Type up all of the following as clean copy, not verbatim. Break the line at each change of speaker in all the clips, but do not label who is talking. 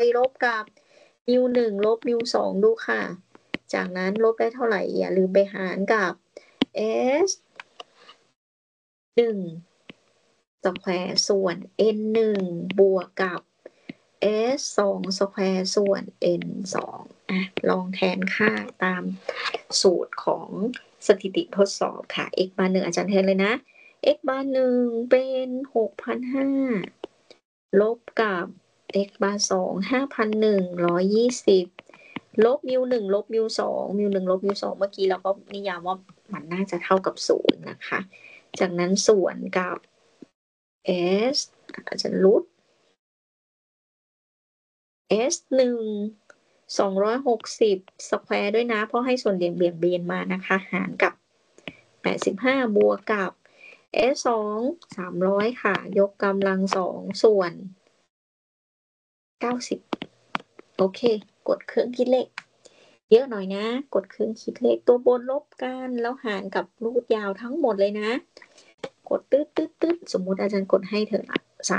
ลบกับมิว1ลบมิว2ดูค่ะจากนั้นลบได้เท่าไหร่อย่าลืมไปหารกับ s 1 สแควร์ส่วน n 1บวกกับ s 2 สแควร์ส่วน n 2ลองแทนค่าตามสูตรของสถิติทดสอบค่ะ x บาร์1อาจารย์แทนเลยนะ x บาร์1เป็น 6,500 ลบกับ x บาร์2 5,120 ลบมิว1ลบมิว2มิว1ลบมิว2เมื่อกี้เราก็นิยามว่ามันน่าจะเท่ากับ0นะคะจากนั้นส่วนกับ s อาจารย์ลด s 1 260 สแควร์ด้วยนะเพราะให้ส่วนเบี่ยงเบนมานะคะหารกับ85บวกกับ s 2 300ค่ะยกกำลัง2ส่วน90โอเคกดเครื่องคิดเลขเยอะหน่อยนะกดเครื่องคิดเลขตัวบนลบกันแล้วหารกับรูทยาวทั้งหมดเลยนะกดตึ๊ดสมมุติอาจารย์กดให้เธอ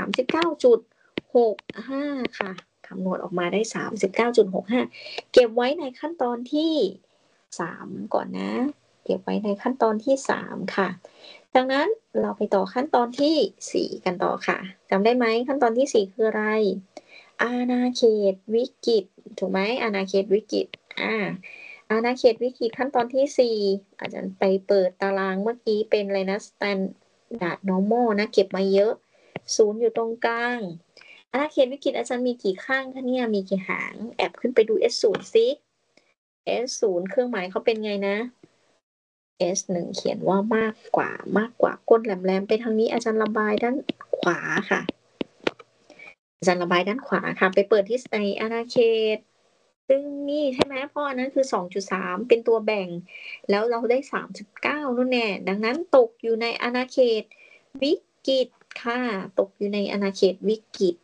39.65 ค่ะคำนวณออกมาได้ 39.65 เก็บไว้ในขั้นตอนที่3ก่อนนะเก็บไว้ในขั้นตอนที่3ค่ะดังนั้นเราไปต่อขั้นตอนที่4กันต่อค่ะจำได้ไหมขั้นตอนที่4คืออะไรอาณาเขตวิกฤตถูกไหมอาณาเขตวิกฤตอาณาเขตวิกฤตขั้นตอนที่4อาจารย์ไปเปิดตารางเมื่อกี้เป็นอะไรนะ standard normal นะเก็บมาเยอะ0อยู่ตรงกลางอาณาเขตวิกฤตอาจารย์มีกี่ข้างคะเนี่ยมีกี่หางแอบขึ้นไปดู S0 ซิ S0 เครื่องหมายเขาเป็นไงนะ S1 เขียนว่ามากกว่าก้นแหลมๆไปทางนี้อาจารย์ระบายด้านขวาค่ะอาจารย์ระบายด้านขวาค่ะไปเปิดที่ในอาณาเขตซึ่งนี่ใช่ไหมเพราะอันนั้นคือ 2.3 เป็นตัวแบ่งแล้วเราได้39นู่นแน่ดังนั้นตกอยู่ในอาณาเขตวิกฤตค่ะตกอยู่ในอาณาเขตวิกฤต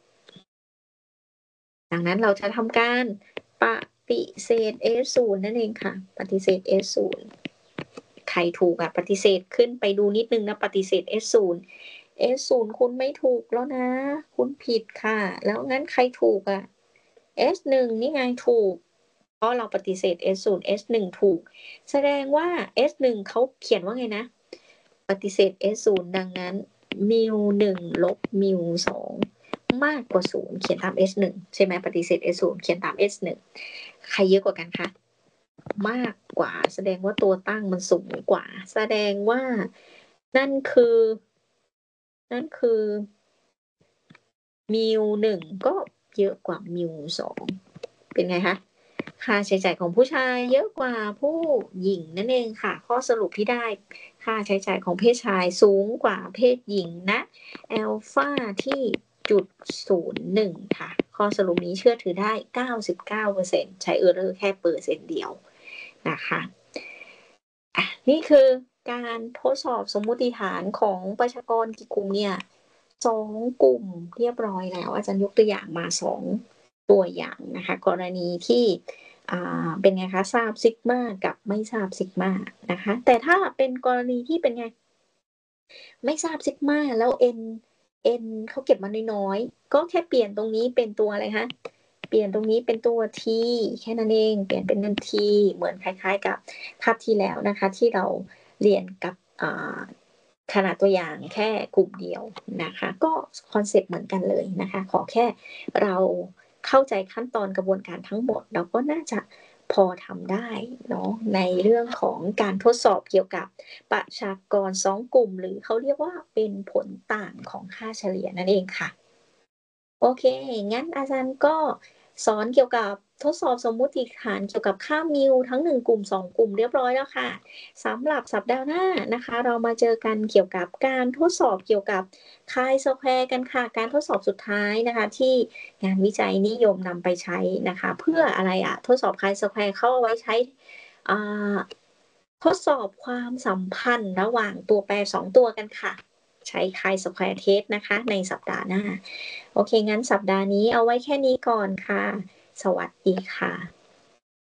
ดังนั้นเราจะทำการปฏิเสธ S0 นั่นเองค่ะปฏิเสธ S0 ใครถูกปฏิเสธขึ้นไปดูนิดนึงนะปฏิเสธ S0 S0 คุณไม่ถูกแล้วนะคุณผิดค่ะแล้วงั้นใครถูกS1 นี่ไงถูกเพราะเราปฏิเสธ S0 S1 ถูกแสดงว่า S1 เขาเขียนว่าไงนะปฏิเสธ S0 ดังนั้นมิว1ลบมิว2มากกว่า0เขียนตาม S1 ใช่ไหมปฏิเสธ S0 เขียนตาม S1 ใครเยอะกว่ากันคะมากกว่าแสดงว่าตัวตั้งมันสูงกว่าแสดงว่านั่นคือมิว1ก็เยอะกว่ามิว2เป็นไงคะค่าใช้จ่ายของผู้ชายเยอะกว่าผู้หญิงนั่นเองค่ะข้อสรุปที่ได้ค่าใช้จ่ายของเพศชายสูงกว่าเพศหญิงนะอัลฟาที่0.01ค่ะข้อสรุปนี้เชื่อถือได้ 99% ใช้แค่เปอร์เซ็นต์เดียวนะคะนี่คือการทดสอบสมมุติฐานของประชากรกี่กลุ่มเนี่ย2กลุ่มเรียบร้อยแล้วอาจารย์ยกตัวอย่างมา2ตัวอย่างนะคะกรณีที่เป็นไงคะทราบซิกมากับไม่ทราบซิกมานะคะแต่ถ้าเป็นกรณีที่เป็นไงไม่ทราบซิกมาแล้ว n เขาเก็บมาน้อยๆก็แค่เปลี่ยนตรงนี้เป็นตัวอะไรคะเปลี่ยนตรงนี้เป็นตัว t แค่นั้นเองเปลี่ยนเป็น t เหมือนคล้ายๆกับภาพที่แล้วนะคะที่เราเรียนกับขนาดตัวอย่างแค่กลุ่มเดียวนะคะก็คอนเซปต์เหมือนกันเลยนะคะขอแค่เราเข้าใจขั้นตอนกระบวนการทั้งหมดเราก็น่าจะพอทำได้เนาะในเรื่องของการทดสอบเกี่ยวกับประชากร2กลุ่มหรือเขาเรียกว่าเป็นผลต่างของค่าเฉลี่ยนั่นเองค่ะโอเคงั้นอาจารย์ก็สอนเกี่ยวกับทดสอบสมมุติฐานเกี่ยวกับค่ามิวทั้ง1กลุ่ม2กลุ่มเรียบร้อยแล้วค่ะสำหรับสัปดาห์หน้านะคะเรามาเจอกันเกี่ยวกับการทดสอบเกี่ยวกับchi-square กันค่ะการทดสอบสุดท้ายนะคะที่งานวิจัยนิยมนำไปใช้นะคะเพื่ออะไรทดสอบ chi-square เขาเอาไว้ใช้ทดสอบความสัมพันธ์ระหว่างตัวแปร2ตัวกันค่ะใช้ chi-square test นะคะในสัปดาห์หน้าโอเคงั้นสัปดาห์นี้เอาไว้แค่นี้ก่อนค่ะสวัสดีค่ะ